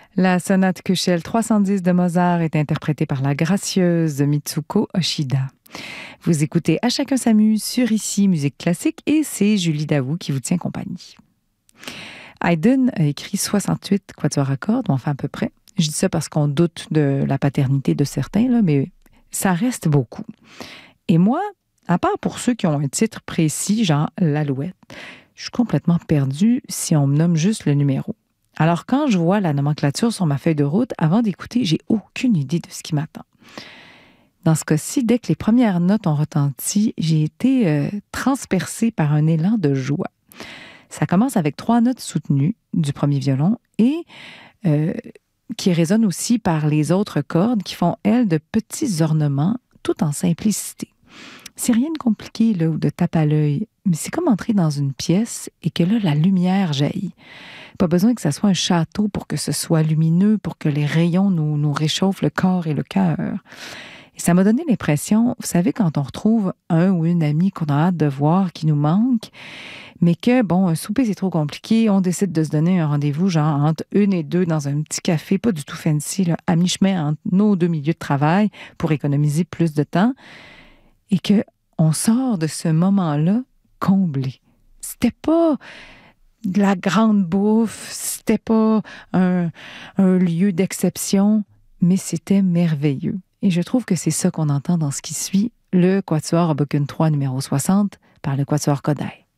La sonate Köchel 310 de Mozart est interprétée par la gracieuse Mitsuko Oshida. Vous écoutez À chacun s'amuse sur Ici Musique Classique et c'est Julie Daou qui vous tient compagnie. Haydn a écrit 68 quatuors à cordes, enfin à peu près. Je dis ça parce qu'on doute de la paternité de certains, là, mais ça reste beaucoup. Et moi, à part pour ceux qui ont un titre précis, genre l'Alouette, je suis complètement perdue si on me nomme juste le numéro. Alors, quand je vois la nomenclature sur ma feuille de route, avant d'écouter, j'ai aucune idée de ce qui m'attend. Dans ce cas-ci, dès que les premières notes ont retenti, j'ai été transpercée par un élan de joie. Ça commence avec 3 notes soutenues du premier violon et qui résonnent aussi par les autres cordes qui font, elles, de petits ornements, tout en simplicité. C'est rien de compliqué là, ou de tape à l'œil, mais c'est comme entrer dans une pièce et que là, la lumière jaillit. Pas besoin que ça soit un château pour que ce soit lumineux, pour que les rayons nous réchauffent le corps et le cœur. Et ça m'a donné l'impression, vous savez, quand on retrouve un ou une amie qu'on a hâte de voir, qui nous manque, mais que, bon, un souper, c'est trop compliqué, on décide de se donner un rendez-vous, genre entre 1 et 2 dans un petit café, pas du tout fancy, là, à mi-chemin entre nos 2 milieux de travail pour économiser plus de temps, et qu'on sort de ce moment-là comblé. C'était pas de la grande bouffe, c'était pas un lieu d'exception, mais c'était merveilleux. Et je trouve que c'est ça qu'on entend dans ce qui suit, le Quatuor Opus 3 numéro 60 par le Quatuor Kodály.